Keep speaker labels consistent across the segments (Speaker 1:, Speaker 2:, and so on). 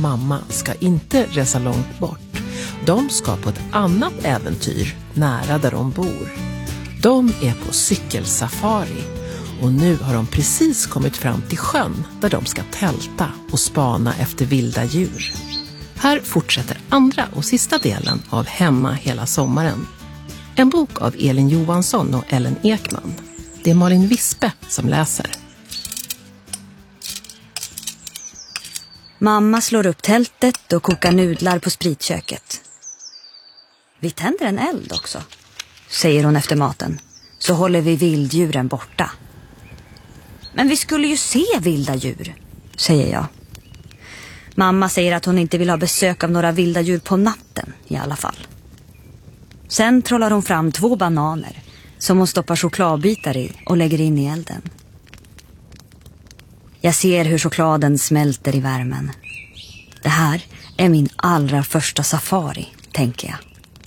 Speaker 1: mamma ska inte resa långt bort. De ska på ett annat äventyr nära där de bor. De är på cykelsafari och nu har de precis kommit fram till sjön där de ska tälta och spana efter vilda djur. Här fortsätter andra och sista delen av Hemma hela sommaren. En bok av Elin Johansson och Ellen Ekman. Det är Malin Vispe som läser.
Speaker 2: Mamma slår upp tältet och kokar nudlar på spritköket. Vi tänder en eld också, säger hon efter maten. Så håller vi vilddjuren borta. Men vi skulle ju se vilda djur, säger jag. Mamma säger att hon inte vill ha besök av några vilda djur på natten i alla fall. Sen trollar hon fram 2 bananer som hon stoppar chokladbitar i och lägger in i elden. Jag ser hur chokladen smälter i värmen. Det här är min allra första safari, tänker jag.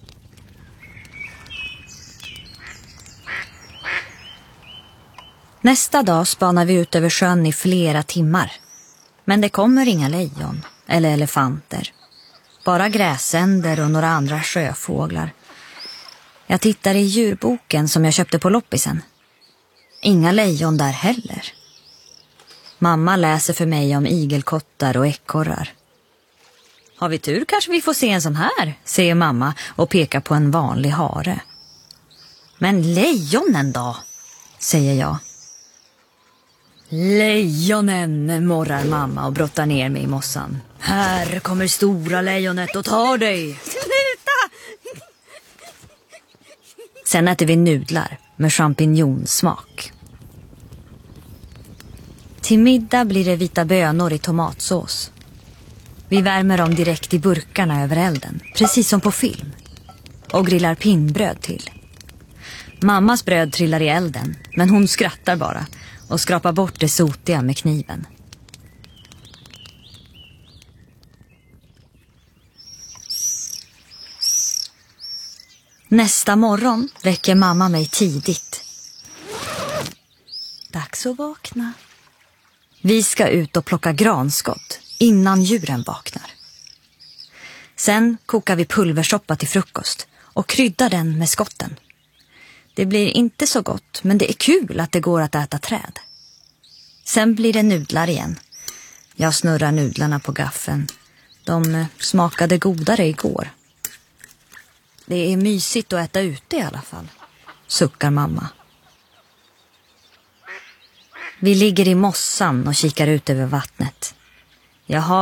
Speaker 2: Nästa dag spanar vi ut över sjön i flera timmar. Men det kommer inga lejon eller elefanter. Bara gräsänder och några andra sjöfåglar. Jag tittar i djurboken som jag köpte på loppisen. Inga lejon där heller. Mamma läser för mig om igelkottar och ekorrar. Har vi tur kanske vi får se en sån här, säger mamma och pekar på en vanlig hare. Men lejonen då, säger jag. Lejonen, morrar mamma och brottar ner mig i mossan. Här kommer stora lejonet och tar dig. Sluta! Sen äter vi nudlar med champinjonsmak. Till middag blir det vita bönor i tomatsås. Vi värmer dem direkt i burkarna över elden, precis som på film. Och grillar pinnbröd till. Mammas bröd trillar i elden, men hon skrattar bara och skrapar bort det sotiga med kniven. Nästa morgon väcker mamma mig tidigt. Dags att vakna. Vi ska ut och plocka granskott innan djuren vaknar. Sen kokar vi pulversoppa till frukost och kryddar den med skotten. Det blir inte så gott, men det är kul att det går att äta träd. Sen blir det nudlar igen. Jag snurrar nudlarna på gaffeln. De smakade godare igår. Det är mysigt att äta ute i alla fall, suckar mamma. Vi ligger i mossan och kikar ut över vattnet. Jag har